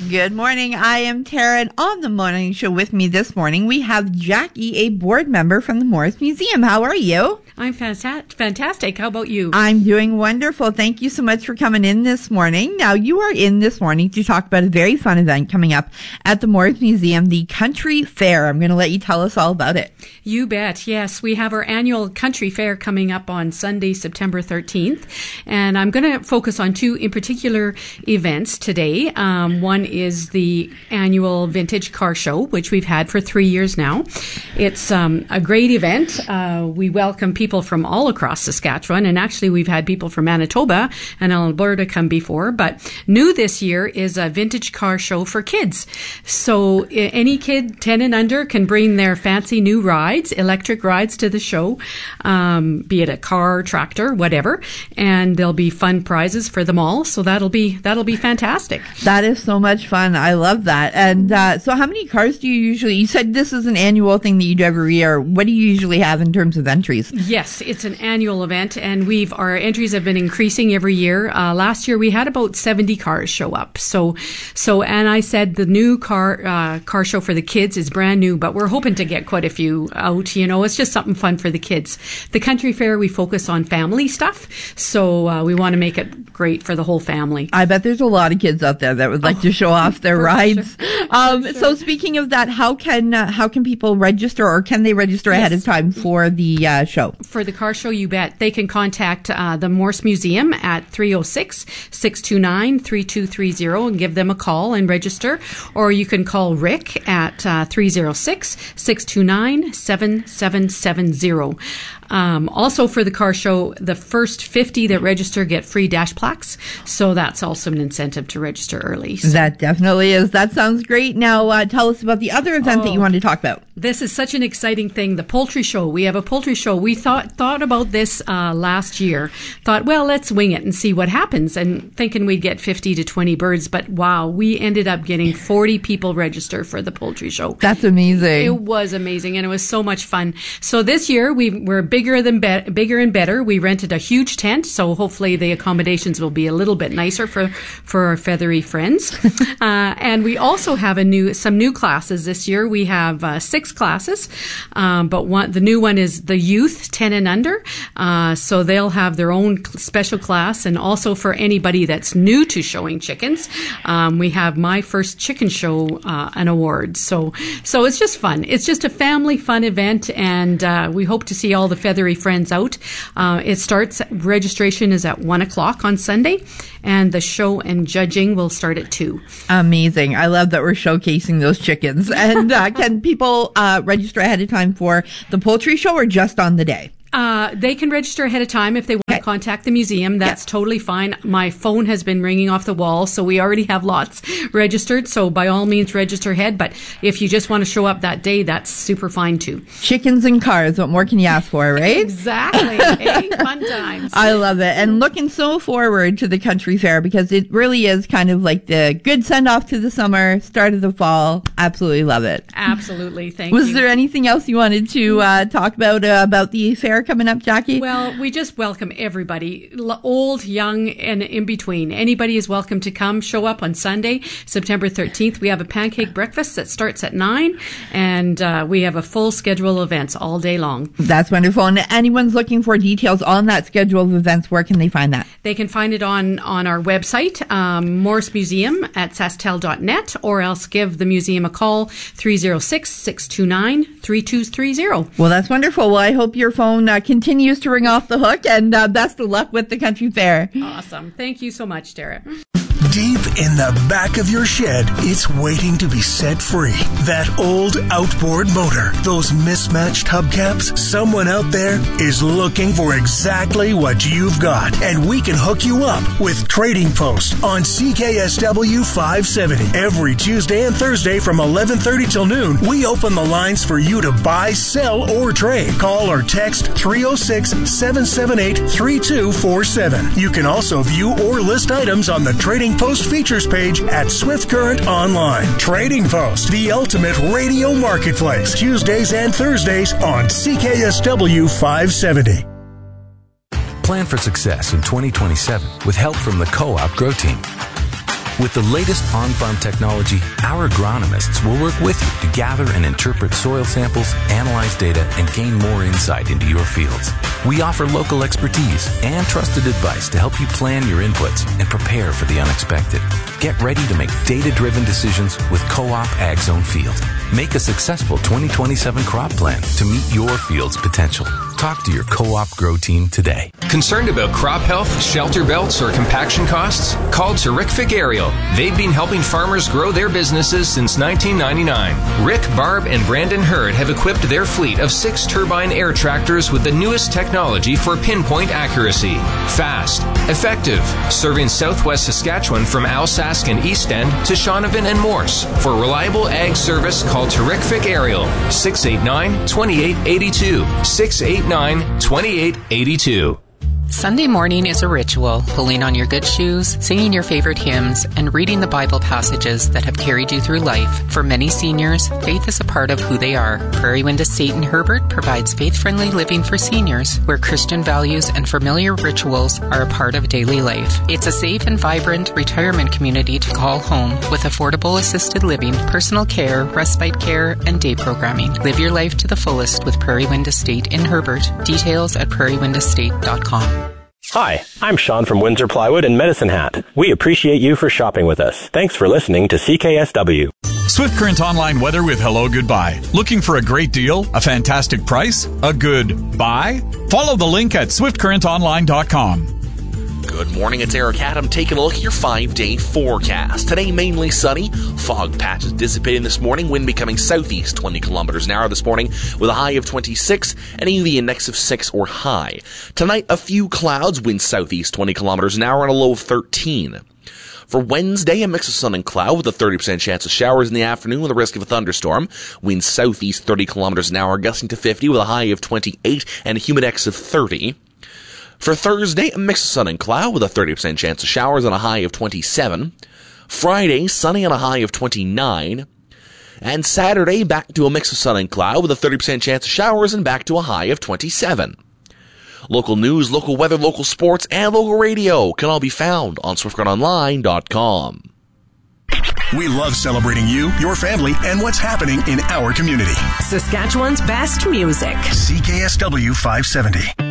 Good morning. I am Tara, and on the morning show with me this morning, we have Jackie, a board member from the Morris Museum. How are you? I'm fantastic. How about you? I'm doing wonderful. Thank you so much for coming in this morning. Now, you are in this morning to talk about a very fun event coming up at the Morris Museum, the Country Fair. I'm going to let you tell us all about it. You bet. Yes, we have our annual Country Fair coming up on Sunday, September 13th. And I'm going to focus on two in particular events today. One is the annual Vintage Car Show, which we've had for 3 years now. It's a great event. We welcome people from all across Saskatchewan, and actually we've had people from Manitoba and Alberta come before, but new this year is a vintage car show for kids. So any kid 10 and under can bring their fancy new rides, electric rides to the show, be it a car, tractor, whatever, and there'll be fun prizes for them all. So that'll be fantastic. That is so much fun. I love that. And so how many cars do you said this is an annual thing that you do every year. What do you usually have in terms of entries? Yes, it's an annual event, and our entries have been increasing every year. Last year we had about 70 cars show up. So, and I said the new car show for the kids is brand new, but we're hoping to get quite a few out. It's just something fun for the kids. The Country Fair, we focus on family stuff, so we want to make it great for the whole family. I bet there's a lot of kids out there that would like to show off their rides. Sure. So speaking of that, how can people register, or can they register ahead of time for the show? For the car show, you bet. They can contact the Morse Museum at 306-629-3230 and give them a call and register. Or you can call Rick at 306-629-7770. Also for the car show, the first 50 that register get free dash plaques. So that's also an incentive to register early. So. That definitely is. That sounds great. Now, tell us about the other event that you wanted to talk about. This is such an exciting thing. The poultry show. We have a poultry show. We thought about this last year. Thought, well, let's wing it and see what happens. And thinking we'd get 50 to 20 birds. But wow, we ended up getting 40 people register for the poultry show. That's amazing. It was amazing, and it was so much fun. So this year we're bigger and better. We rented a huge tent, so hopefully the accommodations will be a little bit nicer for our feathery friends. And we also have some new classes this year. We have 6 classes, but the new one is the youth 10 and under. So they'll have their own special class, and also for anybody that's new to showing chickens, we have My First Chicken Show an award. So it's just fun. It's just a family fun event, and we hope to see all the feathery friends out. Registration is at 1:00 on Sunday, and the show and judging will start at 2. Amazing. I love that we're showcasing those chickens. And can people register ahead of time for the poultry show, or just on the day? They can register ahead of time if they want to contact the museum. That's totally fine. My phone has been ringing off the wall, so we already have lots registered. So by all means, register ahead. But if you just want to show up that day, that's super fine too. Chickens and cars. What more can you ask for, right? Exactly. Hey, fun times. I love it. And looking so forward to the Country Fair, because it really is kind of like the good send off to the summer, start of the fall. Absolutely love it. Absolutely. Thank you. Was there anything else you wanted to talk about the fair coming up, Jackie? Well, we just welcome everybody, old, young, and in between. Anybody is welcome to come. Show up on Sunday, September 13th. We have a pancake breakfast that starts at 9, and we have a full schedule of events all day long. That's wonderful. And anyone's looking for details on that schedule of events, where can they find that? They can find it on our website, Morse Museum at sastel.net, or else give the museum a call, 306-629-3230. Well, that's wonderful. Well, I hope your phone continues to ring off the hook, and best of luck with the Country Fair. Awesome. Thank you so much, Tara. Deep in the back of your shed, it's waiting to be set free. That old outboard motor, those mismatched hubcaps, someone out there is looking for exactly what you've got. And we can hook you up with Trading Post on CKSW 570. Every Tuesday and Thursday from 11:30 till noon, we open the lines for you to buy, sell, or trade. Call or text 306-778-3247. You can also view or list items on the Trading Post features page at Swift Current Online. Trading Post, the ultimate radio marketplace. Tuesdays and Thursdays on CKSW 570. Plan for success in 2027 with help from the Co-op Grow Team. With the latest on-farm technology, our agronomists will work with you to gather and interpret soil samples, analyze data, and gain more insight into your fields. We offer local expertise and trusted advice to help you plan your inputs and prepare for the unexpected. Get ready to make data-driven decisions with Co-op AgZone Field. Make a successful 2027 crop plan to meet your field's potential. Talk to your Co-op Grow team today. Concerned about crop health, shelter belts, or compaction costs? Call Terrific Aerial. They've been helping farmers grow their businesses since 1999. Rick, Barb, and Brandon Hurd have equipped their fleet of 6 turbine air tractors with the newest technology for pinpoint accuracy. Fast, effective, serving southwest Saskatchewan from Alsask and East End to Shaunavon and Morse. For reliable ag service, call Terrific Aerial, 689-2882, 689-2882. Sunday morning is a ritual, pulling on your good shoes, singing your favorite hymns, and reading the Bible passages that have carried you through life. For many seniors, faith is a part of who they are. Prairie Wind Estate in Herbert provides faith-friendly living for seniors, where Christian values and familiar rituals are a part of daily life. It's a safe and vibrant retirement community to call home, with affordable assisted living, personal care, respite care, and day programming. Live your life to the fullest with Prairie Wind Estate in Herbert. Details at prairiewindestate.com. Hi, I'm Sean from Windsor Plywood and Medicine Hat. We appreciate you for shopping with us. Thanks for listening to CKSW. Swift Current Online Weather with Hello Goodbye. Looking for a great deal? A fantastic price? A good buy? Follow the link at swiftcurrentonline.com. Good morning, it's Eric Adam taking a look at your 5-day forecast. Today, mainly sunny. Fog patches dissipating this morning. Wind becoming southeast 20 kilometers an hour this morning with a high of 26 and a UV index of 6 or high. Tonight, a few clouds. Wind southeast 20 kilometers an hour and a low of 13. For Wednesday, a mix of sun and cloud with a 30% chance of showers in the afternoon with a risk of a thunderstorm. Wind southeast 30 kilometers an hour, gusting to 50 with a high of 28 and a humidex of 30. For Thursday, a mix of sun and cloud with a 30% chance of showers and a high of 27. Friday, sunny and a high of 29. And Saturday, back to a mix of sun and cloud with a 30% chance of showers and back to a high of 27. Local news, local weather, local sports, and local radio can all be found on SwiftCurrentOnline.com. We love celebrating you, your family, and what's happening in our community. Saskatchewan's best music. CKSW 570.